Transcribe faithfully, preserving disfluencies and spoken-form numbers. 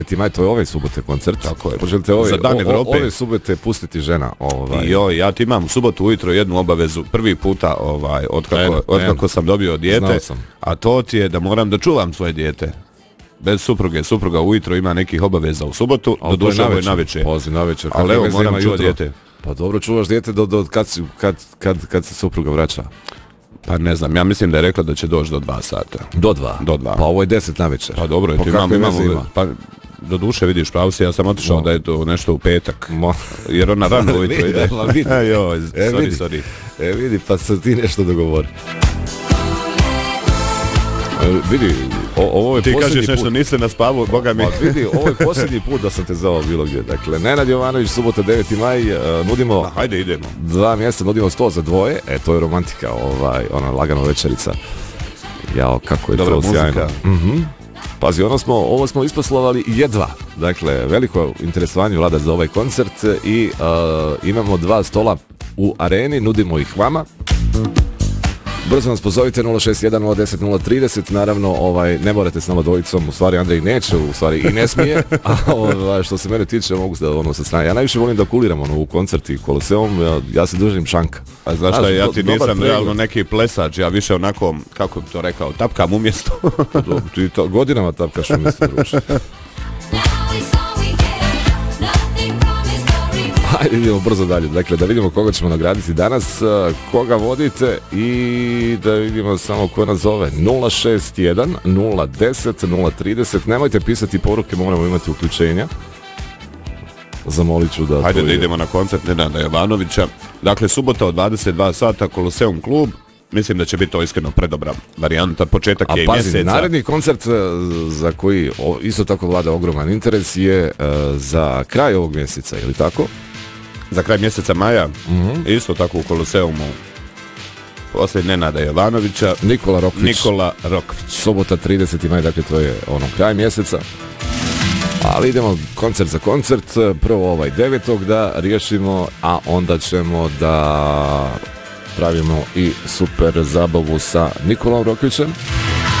Ti maj, to je ove subote koncert. Tako je. Poželite ove, za Dan o, Evrope. ove subote pustiti žena. Ovaj. Joj, ja ti imam u subotu ujutro jednu obavezu, prvi puta ovaj, otkako, Eno, otkako eno. sam dobio dijete, sam. a to ti je da moram da čuvam svoje dijete. Bez supruge, supruga ujutro ima nekih obaveza u subotu, do duše ovo je na večer. Pozi na večer. Ali evo, moram čuvati dijete. Pa dobro, čuvaš dijete do, do kad, si- kad, kad, kad se supruga vraća? Pa ne znam, ja mislim da je rekla da će doći do dva sata. Do dva. Do dva. Pa ovo je deset na večer. Pa dobro, Pa tu imam, kakve imamo, veze ima? pa do duše vidiš pravo si, ja sam otišao No. da je to nešto u petak. Mo. Jer ona rano ujutro ide. Ma vidi. E, joj, E, sorry, vidi. sorry. E vidi, pa se ti nešto dogovori. E, vidi, o, ovo je Ti posljednji kažeš nešto, put. niste na spavu, boga mi. Ma vidi, ovo je posljednji put da sam te zvao bilo gdje. Dakle, Nenad Jovanović, subota deveti maj, uh, nudimo Ma, hajde, idemo. dva mjesta, nudimo sto za dvoje. E, to je romantika, ovaj, ona lagana večerica. Jao, kako je Dobra to muzika. sjajno. Mhm. Pazi, ono smo, ovo smo isposlovali jedva. Dakle, veliko interesovanje vlada za ovaj koncert i uh, imamo dva stola u areni, nudimo ih vama. Brzo nas pozovite nula šest jedan nula deset nula trideset, naravno ovaj, ne morate s nama dvojicom, u stvari Andrej neće, u stvari i ne smije, a ovaj, što se mene tiče mogu da ono sa strane. Ja najviše volim da kuliram ono, u koncerti Koloseum, ja, ja se držim šanka. A znaš šta, ja do- ti dobar nisam pregled. realno neki plesač, ja više onako, kako bi to rekao, tapkam umjesto. Do- Ti to godinama tapkaš umjesto druže. Hajde, idemo brzo dalje. Dakle, da vidimo koga ćemo nagraditi danas, uh, koga vodite i da vidimo samo ko nas zove. nula šest jedan nula deset nula trideset. Nemojte pisati poruke, moramo imati uključenja. Zamolit ću da... Hajde to da je- idemo na koncert Nenada Jovanovića. Dakle, subota od dvadeset dva sata, Koloseum klub. Mislim da će biti to iskreno predobra varijanta. Početak A je i pazi, mjeseca. naredni koncert uh, za koji o, isto tako vlada ogroman interes je uh, za kraj ovog mjeseca, je li tako? Za kraj mjeseca maja, Mhm. isto tako u Koloseumu. Poslije Nenada Jovanovića, Nikola Rokvić. Nikola Rokvić. Sobota trideseti maj, dakle to je ono kraj mjeseca. Ali idemo koncert za koncert, prvo ovaj devetog da riješimo, a onda ćemo da pravimo i super zabavu sa Nikolom Rokvićem.